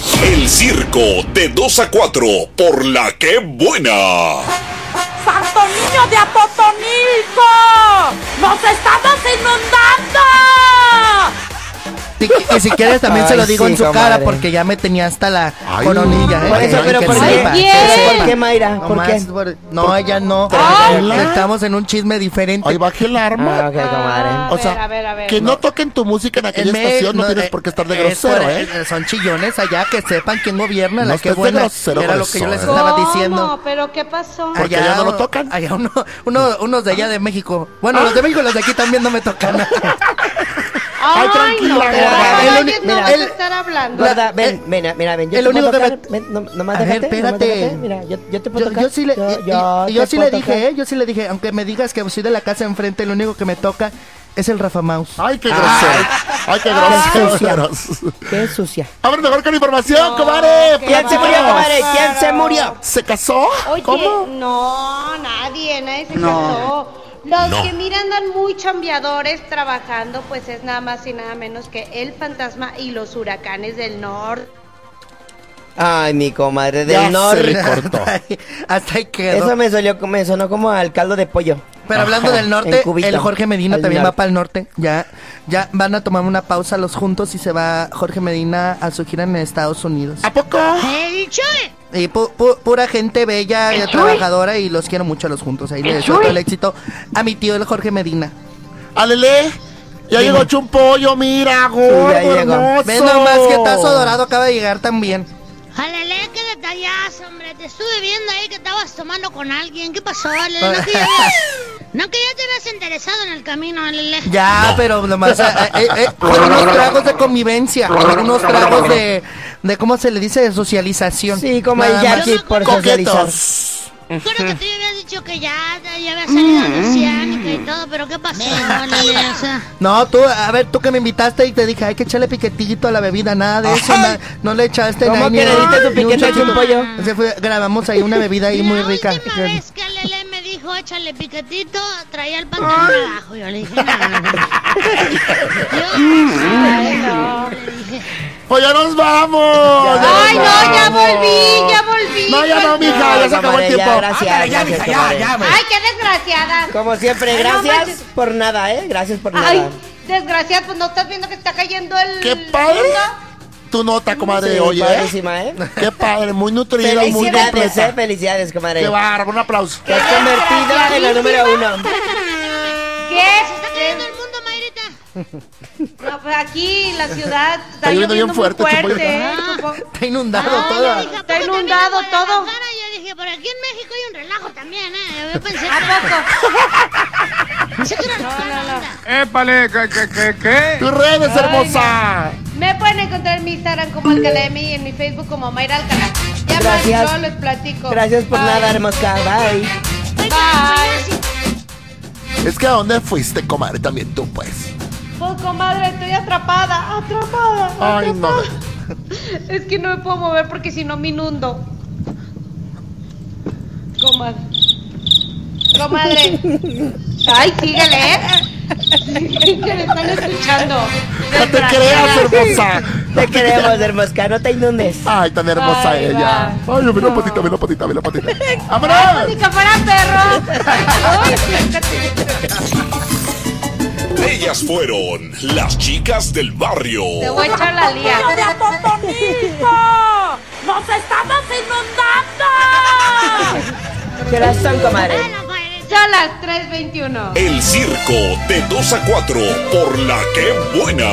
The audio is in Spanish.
El circo de 2 a 4 por La Que Buena. ¡Santo Niño de Atotonilco! ¡Nos estamos inundando! Y si quieres también se lo digo en su cara, porque ya me tenía hasta la coronilla. Por eso, pero ¿por qué, Mayra? ¿Por qué? No, ella no. Estamos en un chisme diferente. Ay, baje el arma. Ok, comadre. O sea, que no toquen tu música en aquella estación, no tienes por qué estar de grosero, Son chillones allá, que sepan quién gobierna, La Que estés de Buena. grosero, Era lo que yo les estaba diciendo. ¿Pero qué pasó? Porque allá no lo tocan. Allá unos de allá de México. Bueno, los de México, los de aquí también no me tocan. Ay, tranquila, gorda. No vas a estar hablando. Gorda, ven, mira, ven. El único que nomás a ver, espérate. Mira, yo te puedo tocar. Yo sí le dije, aunque me digas que soy de la casa enfrente, lo único que me toca es el Rafa Maus. Ay, qué grosero. Ay, qué grosero. Qué sucia. A ver, mejor con información, comadre. ¿Quién se murió, comadre? ¿Quién se murió? ¿Se casó? Oye, ¿Cómo? no, nadie se casó. Los que mira andan muy chambeadores trabajando, pues es nada más y nada menos que el fantasma y los huracanes del norte. Ay, mi comadre del norte. Hasta ahí quedó. Eso me sonó como al caldo de pollo. Pero hablando del norte, el Jorge Medina también va para el norte. Ya van a tomar una pausa los juntos y se va Jorge Medina a su gira en Estados Unidos. ¿A poco? Y pura gente bella y trabajadora, y los quiero mucho a los juntos. Ahí le deseo todo el éxito a mi tío, el Jorge Medina. Alele, ya llegó Chumpollo, mira, gordo, hermoso. Ven nomás que Tazo Dorado acaba de llegar también. Alele, qué detallazo, hombre. Te estuve viendo ahí que estabas tomando con alguien. ¿Qué pasó, Alele? No que ya te habías interesado en el camino, Alele. Ya, pero nomás fueron unos tragos de convivencia, unos tragos de ¿cómo se le dice? De socialización. Sí, como el Jackie por socializar. Creo que tú ya habías dicho que ya había salido de Oceánica y todo, pero ¿qué pasó, Alele? O sea... No, tú que me invitaste y te dije, hay que echarle piquetito a la bebida, nada de eso, no le echaste nada. ¿Cómo que le diste tu piquete a Chumpollo? Grabamos ahí una bebida ahí muy rica. La última vez que Alele me dijo, échale piquetito, traía el pantalón abajo. Yo le dije, no. Pues ya nos vamos. Ay, no, ya volví. No, ya no, mija, ya se acabó el tiempo. Gracias, Ay, qué desgraciada. Como siempre, gracias por nada, Gracias por nada. Ay, desgraciada, pues no estás viendo que está cayendo el... ¡Qué padre! Tu nota, comadre, oye. Padrísima, Qué padre, muy nutrida, muy completa. Felicidades, comadre. Qué bárbaro, un aplauso. Te has convertido en la número 1. ¿Qué? ¿Se está cayendo el mundo, Mayrita? No, pues aquí la ciudad está lloviendo bien muy fuerte. Está inundado todo. Está inundado todo. Yo dije, por aquí en México hay un relajo también, Yo pensé ¿A poco? Pensé que era No. ¡Épale! ¿Qué? ¡Tus redes, hermosa! Me pueden encontrar en mi Instagram como Alcalemi y en mi Facebook como Mayra Alcalá. Ya Gracias. yo les platico. Gracias por nada, hermosa. Bye. Es que ¿a dónde fuiste, comadre? También tú, pues. Pues, comadre, estoy atrapada. Ay, no. Es que no me puedo mover porque si no me inundo. Comadre. Ay, síguele, que me están escuchando. No te creas, hermosa. Te queremos, hermosa, no te inundes. Ay, tan hermosa Ay, ella. va. Ay, ve la patita. ¡Vámonos! Música para perro. Ay, Ellas fueron las chicas del barrio. te voy a echar la lía. ¡Niño de Atotonilco! ¡Nos estamos inundando! ¿Qué horas son, comadre? Son las 3:21. El circo de 2 a 4 por La Que Buena.